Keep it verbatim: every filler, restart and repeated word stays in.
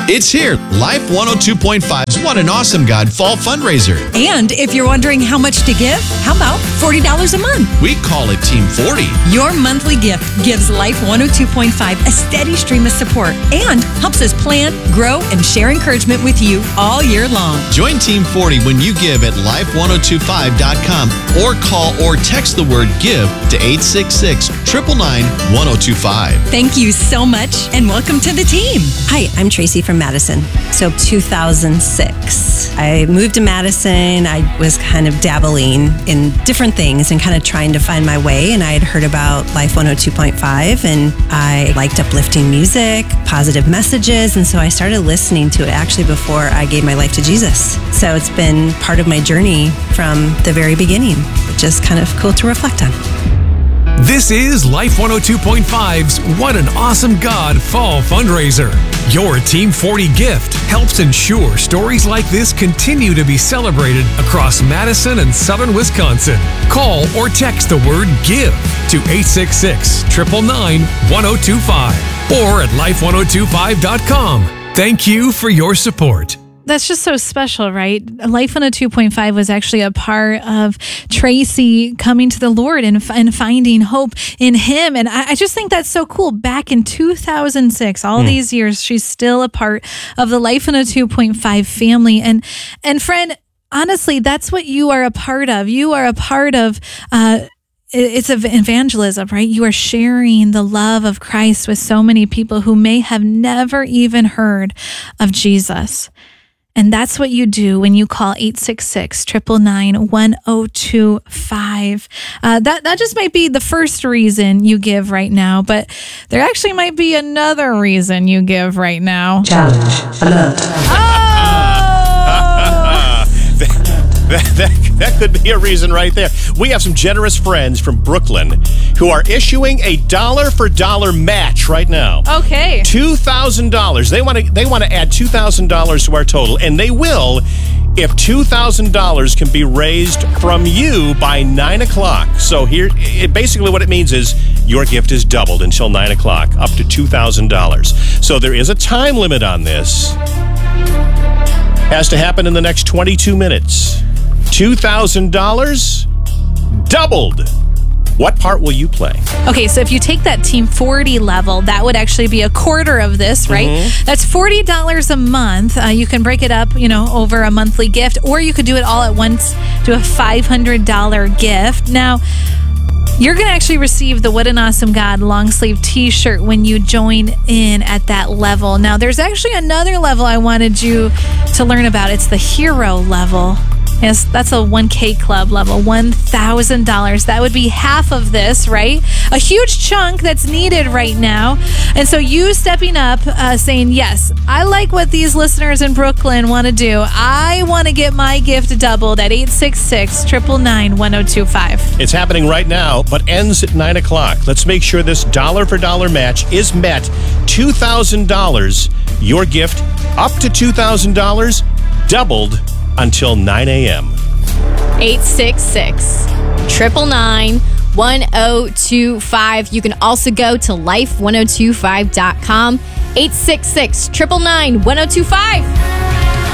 It's here. Life one oh two point five's What an Awesome God Fall Fundraiser. And if you're wondering how much to give, how about forty dollars a month? We call it Team forty. Your monthly gift gives Life one oh two point five a steady stream of support and helps us plan, grow, and share encouragement with you all year long. Join Team forty when you give at life one oh two five dot com or call or text the word GIVE to eight six six, nine nine nine, one oh two five. Thank you so much and welcome to the team. Hi, I'm Tracy from Madison. So two thousand six, I moved to Madison. I was kind of dabbling in different things and kind of trying to find my way. And I had heard about Life one oh two point five and I liked uplifting music, positive messages. And so I started listening to it actually before I gave my life to Jesus. So it's been part of my journey from the very beginning, which is kind of cool to reflect on. This is Life one oh two point five's What an Awesome God Fall Fundraiser. Your Team forty gift helps ensure stories like this continue to be celebrated across Madison and southern Wisconsin. Call or text the word GIVE to eight six six, nine nine nine, one oh two five or at life one oh two five dot com. Thank you for your support. That's just so special, right? Life one oh two point five was actually a part of Tracy coming to the Lord and, and finding hope in Him. And I, I just think that's so cool. Back in two thousand six, all mm. these years, she's still a part of the Life one oh two point five family. And, and friend, honestly, that's what you are a part of. You are a part of... Uh, It's evangelism, right? You are sharing the love of Christ with so many people who may have never even heard of Jesus. And that's what you do when you call eight six six, nine nine nine, one oh two five. Uh, that, that just might be the first reason you give right now, but there actually might be another reason you give right now. Challenge alert. Oh! That, that, that could be a reason right there. We have some generous friends from Brooklyn who are issuing a dollar for dollar match right now. Okay. two thousand dollars. They want to they want to add two thousand dollars to our total, and they will if two thousand dollars can be raised from you by nine o'clock. So here, it, basically what it means is your gift is doubled until nine o'clock, up to two thousand dollars. So there is a time limit on this. Has to happen in the next twenty-two minutes. two thousand dollars doubled. What part will you play? Okay, so if you take that Team forty level, that would actually be a quarter of this, right? Mm-hmm. That's forty dollars a month. Uh, you can break it up, you know, over a monthly gift, or you could do it all at once, do a five hundred dollars gift. Now, you're going to actually receive the What an Awesome God long sleeve t-shirt when you join in at that level. Now, there's actually another level I wanted you to learn about. It's the hero level. Yes, that's a one K club level, one thousand dollars. That would be half of this, right? A huge chunk that's needed right now. And so you stepping up, uh, saying, yes, I like what these listeners in Brooklyn want to do. I want to get my gift doubled at eight six six, nine nine nine, one oh two five. It's happening right now, but ends at nine o'clock. Let's make sure this dollar for dollar match is met. two thousand dollars, your gift up to two thousand dollars, doubled until nine a.m. eight six six, nine nine nine, one oh two five. You can also go to life one oh two five dot com. eight six six, nine nine nine, one oh two five.